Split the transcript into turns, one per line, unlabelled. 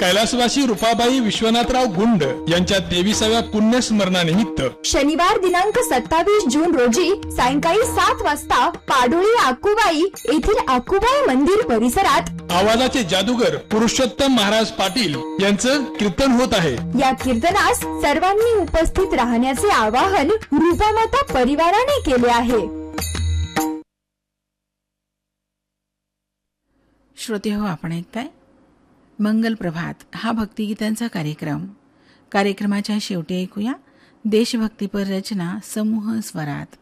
कैलासवासी रूपाबाई विश्वनाथराव गुंड यांच्या 23व्या पुण्यस्मरणानिमित्त
शनिवार दिनांक 27 जून रोजी सायंकाळी 7 वाजता पाडोळी आकुबाई येथील आकुबाई मंदिर परिसरात
आवाजाचे जादूगर पुरुषोत्तम महाराज पाटील यांचं कीर्तन होत आहे।
या कीर्तनास सर्वांनी उपस्थित राहण्याचे आवाहन रूपामाता परिवाराने केले आहे।
श्रोते हो, आपण ऐकताय मंगल प्रभात हा भक्तिगीतांचा कार्यक्रम। कार्यक्रमाच्या शेवटी ऐकूया देशभक्तीपर रचना समूह स्वरात।